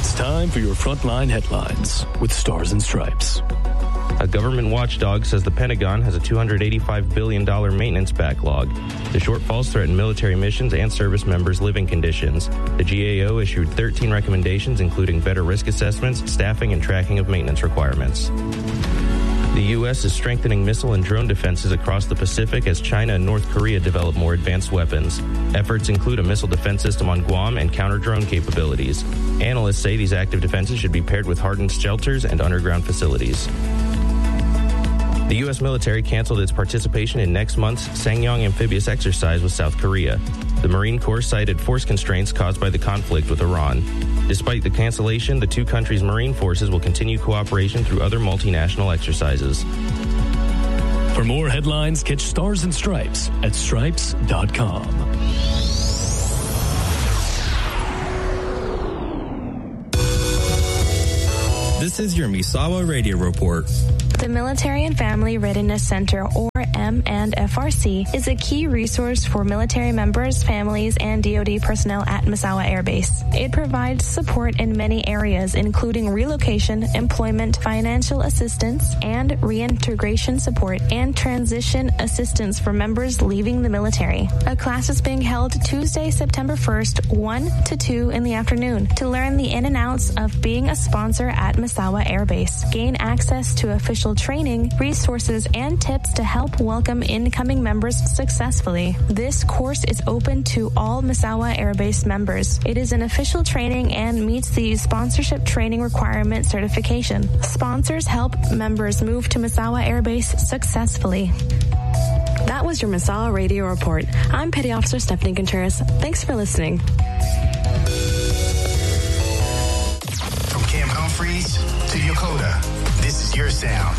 It's time for your Frontline Headlines with Stars and Stripes. A government watchdog says the Pentagon has a $285 billion maintenance backlog. The shortfalls threaten military missions and service members' living conditions. The GAO issued 13 recommendations, including better risk assessments, staffing, and tracking of maintenance requirements. The U.S. is strengthening missile and drone defenses across the Pacific as China and North Korea develop more advanced weapons. Efforts include a missile defense system on Guam and counter-drone capabilities. Analysts say these active defenses should be paired with hardened shelters and underground facilities. The U.S. military canceled its participation in next month's Sangyong amphibious exercise with South Korea. The Marine Corps cited force constraints caused by the conflict with Iran. Despite the cancellation, the two countries' Marine forces will continue cooperation through other multinational exercises. For more headlines, catch Stars and Stripes at stripes.com. This is your Misawa Radio Report. The Military and Family Readiness Center, or M&FRC, is a key resource for military members, families, and DoD personnel at Misawa Air Base. It provides support in many areas, including relocation, employment, financial assistance, and reintegration support, and transition assistance for members leaving the military. A class is being held Tuesday, September 1st, 1 to 2 in the afternoon, to learn the in and outs of being a sponsor at Misawa Air Base, gain access to official training, resources, and tips to help welcome incoming members successfully. This course is open to all Misawa Air Base members. It is an official training and meets the sponsorship training requirement certification. Sponsors help members move to Misawa Air Base successfully. That was your Misawa Radio Report. I'm Petty Officer Stephanie Contreras. Thanks for listening. From Camp Humphreys to Yokota, this is your sound.